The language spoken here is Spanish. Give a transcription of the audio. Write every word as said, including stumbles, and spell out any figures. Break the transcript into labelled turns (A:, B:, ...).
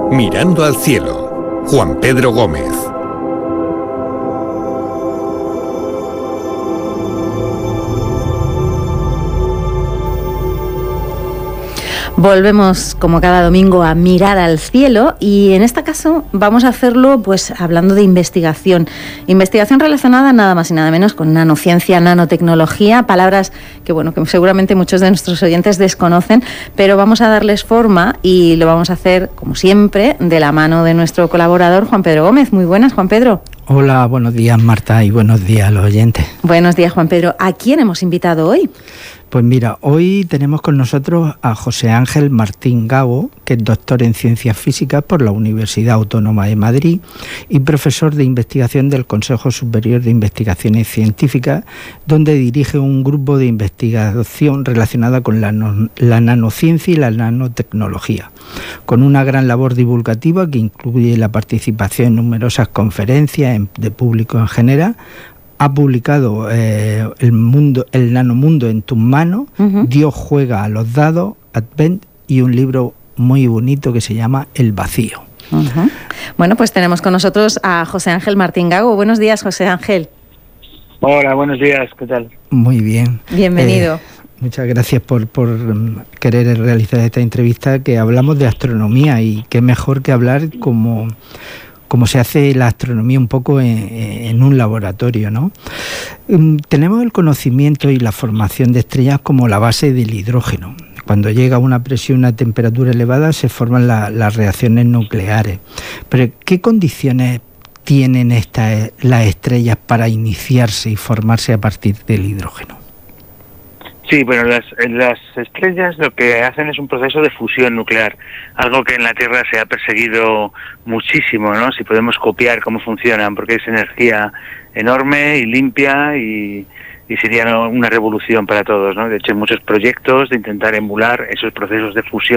A: Mirando al cielo, Juan Pedro Gómez.
B: Volvemos como cada domingo a mirar al cielo y en este caso vamos a hacerlo pues hablando de investigación. Investigación relacionada nada más y nada menos con nanociencia, nanotecnología, palabras que bueno que seguramente muchos de nuestros oyentes desconocen, pero vamos a darles forma y lo vamos a hacer como siempre de la mano de nuestro colaborador Juan Pedro Gómez. Muy buenas, Juan Pedro.
C: Hola, buenos días Marta y buenos días a los oyentes.
B: Buenos días, Juan Pedro. ¿A quién hemos invitado hoy?
C: Pues mira, hoy tenemos con nosotros a José Ángel Martín Gago, que es doctor en Ciencias Físicas por la Universidad Autónoma de Madrid y profesor de investigación del Consejo Superior de Investigaciones Científicas, donde dirige un grupo de investigación relacionada con la, no, la nanociencia y la nanotecnología, con una gran labor divulgativa que incluye la participación en numerosas conferencias en, de público en general. Ha publicado eh, el mundo, el nanomundo en tus manos, uh-huh. Dios juega a los dados, Advent, y un libro muy bonito que se llama El vacío.
B: Uh-huh. Bueno, pues tenemos con nosotros a José Ángel Martín Gago. Buenos días, José Ángel.
D: Hola, buenos días, ¿qué tal?
C: Muy bien.
B: Bienvenido.
C: Eh, muchas gracias por, por querer realizar esta entrevista, que hablamos de astronomía y qué mejor que hablar como... como se hace la astronomía un poco en, en un laboratorio, ¿no? Tenemos el conocimiento y la formación de estrellas como la base del hidrógeno. Cuando llega a una presión y una temperatura elevada se forman la, las reacciones nucleares. Pero ¿qué condiciones tienen estas, las estrellas para iniciarse y formarse a partir del hidrógeno?
D: Sí, bueno, las, las estrellas lo que hacen es un proceso de fusión nuclear, algo que en la Tierra se ha perseguido muchísimo, ¿no? Si podemos copiar cómo funcionan, porque es energía enorme y limpia y, y sería una revolución para todos, ¿no? De hecho, hay muchos proyectos de intentar emular esos procesos de fusión